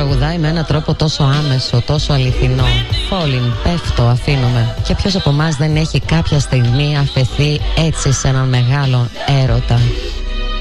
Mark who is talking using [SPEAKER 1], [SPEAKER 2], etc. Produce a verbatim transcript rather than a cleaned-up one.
[SPEAKER 1] τραγουδάει με έναν τρόπο τόσο άμεσο, τόσο αληθινό. Falling, πέφτω, αφήνομαι. Και ποιος από εμάς δεν έχει κάποια στιγμή αφαιθεί έτσι σε έναν μεγάλο έρωτα?